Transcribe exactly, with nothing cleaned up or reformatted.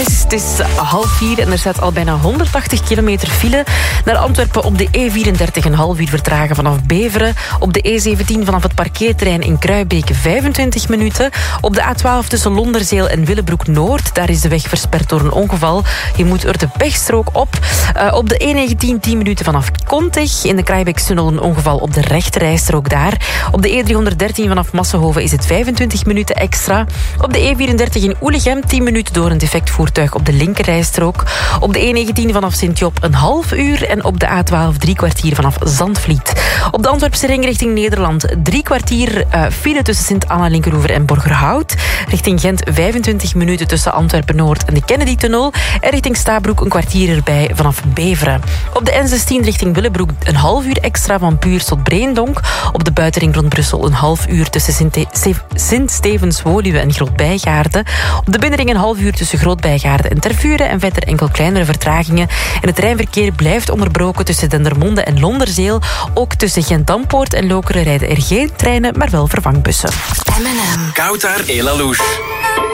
Het is half vier en er staat al bijna honderdtachtig kilometer file. Naar Antwerpen op de E vierendertig een half uur vertragen vanaf Beveren. Op de E zeventien vanaf het parkeerterrein in Kruibeke vijfentwintig minuten. Op de A twaalf tussen Londerzeel en Willebroek-Noord. Daar is de weg versperd door een ongeval. Je moet er de pechstrook op. Uh, op de E negentien tien minuten vanaf Kontig. In de Kraaibeekstunnel een ongeval op de rechterrijstrook daar. Op de E driehonderddertien vanaf Massenhoven is het vijfentwintig minuten extra. Op de E vierendertig in Oelegem tien minuten door een defect voertuig op de linkerrijstrook. Op de E negentien vanaf Sint-Job een half uur. En op de A twaalf drie kwartier vanaf Zandvliet. Op de Antwerpse ring richting Nederland drie kwartier uh, file tussen Sint-Anna-Linkeroever en Borgerhout. Richting Gent vijfentwintig minuten tussen Antwerpen-Noord en de Kennedy-tunnel. En richting Stabroek een kwartier erbij vanaf Beveren. Op de N zestien richting Willebroek een half uur extra van Puurs tot Breendonk. Op de buitenring rond Brussel een half uur tussen Sint-Stevens-Woluwe en Groot-Bijgaarden. Op de binnenring een half uur tussen Groot-Bijgaarden en Tervuren en verder enkel kleinere vertragingen. En het treinverkeer blijft onderbroken tussen Dendermonde en Londerzeel. Ook tussen Gent-Dampoort en Lokeren rijden er geen treinen, maar wel vervangbussen. M en M. Koutar Elalouche.